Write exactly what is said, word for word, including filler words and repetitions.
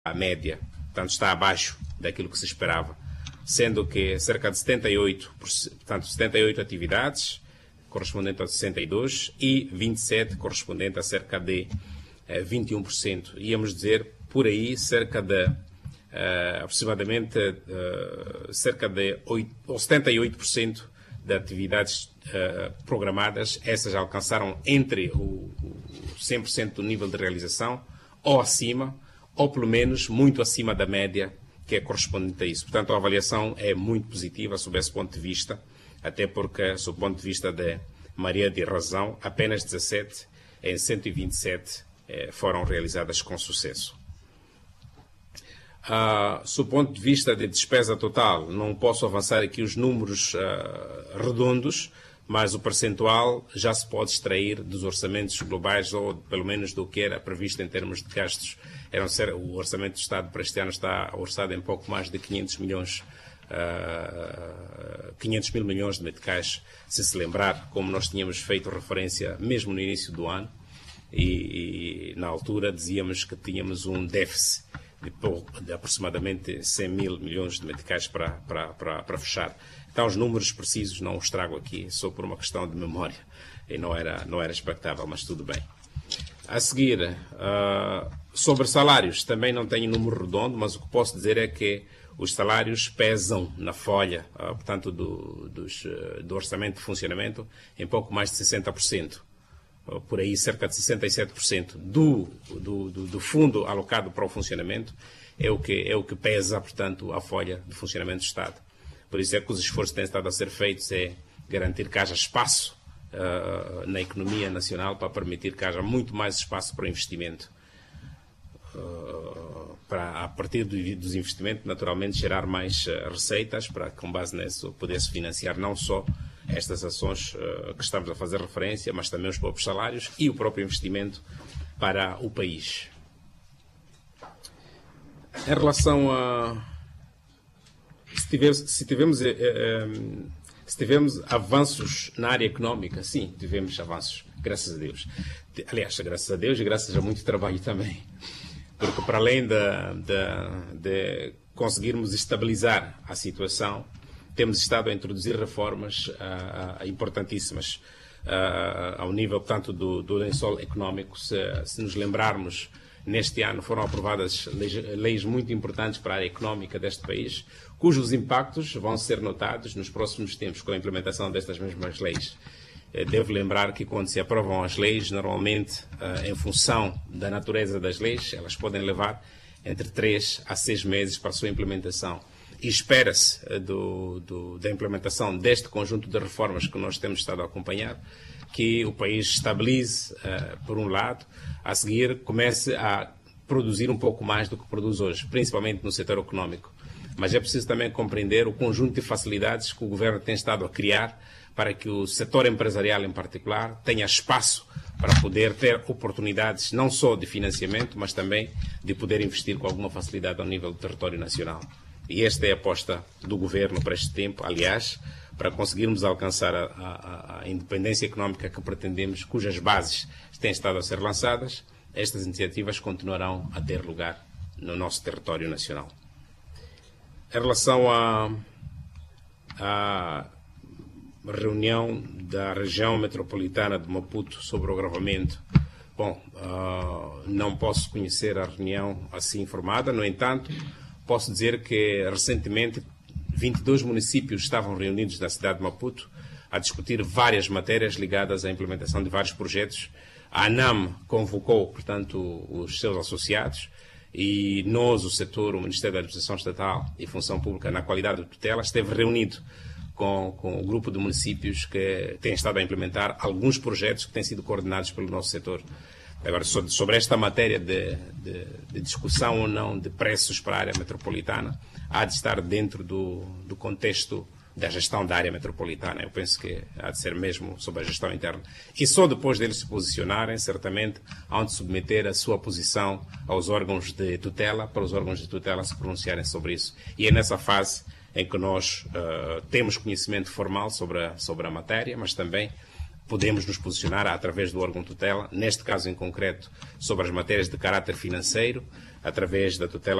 a média, portanto está abaixo daquilo que se esperava, sendo que cerca de setenta e oito, portanto, setenta e oito atividades, correspondente a sessenta e dois, e vinte e sete, correspondente a cerca de uh, vinte e um por cento. Íamos dizer, por aí, cerca de, uh, aproximadamente, uh, cerca de oito, ou setenta e oito por cento de atividades uh, programadas, essas alcançaram entre o, o cem por cento do nível de realização, ou acima, ou pelo menos muito acima da média que é correspondente a isso. Portanto, a avaliação é muito positiva sob esse ponto de vista, até porque, sob o ponto de vista de Maria de Razão, apenas dezassete em cento e vinte e sete eh, foram realizadas com sucesso. Ah, sob o ponto de vista de despesa total, não posso avançar aqui os números ah, redondos, mas o percentual já se pode extrair dos orçamentos globais, ou pelo menos do que era previsto em termos de gastos. Era um, o orçamento do Estado para este ano está orçado em pouco mais de quinhentos milhões, uh, quinhentos mil milhões de meticais, se se lembrar, como nós tínhamos feito referência mesmo no início do ano, e, e na altura dizíamos que tínhamos um déficit de, de aproximadamente cem mil milhões de meticais para, para, para, para fechar. Então, os números precisos não os trago aqui, só por uma questão de memória, e não era, não era expectável, mas tudo bem. A seguir, uh, sobre salários, também não tenho número redondo, mas o que posso dizer é que os salários pesam na folha, uh, portanto, do, dos, uh, do orçamento de funcionamento, em pouco mais de sessenta por cento. Uh, por aí, cerca de sessenta e sete por cento do, do, do, do fundo alocado para o funcionamento é o que, é o que pesa, portanto, a folha de funcionamento do Estado. Por isso é que os esforços que têm estado a ser feitos é garantir que haja espaço uh, na economia nacional para permitir que haja muito mais espaço para o investimento. Uh, para, a partir do, dos investimentos, naturalmente, gerar mais uh, receitas para que, com base nisso, pudesse financiar não só estas ações uh, que estamos a fazer referência, mas também os próprios salários e o próprio investimento para o país. Em relação a... Se tivemos, se, tivemos, eh, eh, se tivemos avanços na área económica, sim, tivemos avanços, graças a Deus. Aliás, graças a Deus e graças a muito trabalho também. Porque para além de, de, de conseguirmos estabilizar a situação, temos estado a introduzir reformas uh, importantíssimas uh, ao nível, portanto, do, do lençol económico. Se, se nos lembrarmos, neste ano foram aprovadas leis, leis muito importantes para a área económica deste país, cujos impactos vão ser notados nos próximos tempos com a implementação destas mesmas leis. Devo lembrar que quando se aprovam as leis, normalmente, em função da natureza das leis, elas podem levar entre três a seis meses para a sua implementação. E espera-se do, do, da implementação deste conjunto de reformas que nós temos estado a acompanhar, que o país estabilize, uh, por um lado, a seguir comece a produzir um pouco mais do que produz hoje, principalmente no setor económico. Mas é preciso também compreender o conjunto de facilidades que o governo tem estado a criar para que o setor empresarial, em particular, tenha espaço para poder ter oportunidades não só de financiamento, mas também de poder investir com alguma facilidade ao nível do território nacional. E esta é a aposta do governo para este tempo, aliás, para conseguirmos alcançar a, a, a independência económica que pretendemos, cujas bases têm estado a ser lançadas, estas iniciativas continuarão a ter lugar no nosso território nacional. Em relação à, à reunião da região metropolitana de Maputo sobre o agravamento, bom, uh, não posso conhecer a reunião assim informada, no entanto, posso dizer que recentemente vinte e dois municípios estavam reunidos na cidade de Maputo a discutir várias matérias ligadas à implementação de vários projetos. A ANAM convocou, portanto, os seus associados, e nós, o setor, o Ministério da Administração Estatal e Função Pública, na qualidade de tutela, esteve reunido com, com o grupo de municípios que têm estado a implementar alguns projetos que têm sido coordenados pelo nosso setor. Agora, sobre esta matéria de, de, de discussão ou não de preços para a área metropolitana, há de estar dentro do, do contexto da gestão da área metropolitana. Eu penso que há de ser mesmo sobre a gestão interna. E só depois deles se posicionarem, certamente, hão de submeter a sua posição aos órgãos de tutela, para os órgãos de tutela se pronunciarem sobre isso. E é nessa fase em que nós uh, temos conhecimento formal sobre a, sobre a matéria, mas também podemos nos posicionar através do órgão tutela, neste caso em concreto, sobre as matérias de caráter financeiro, através da tutela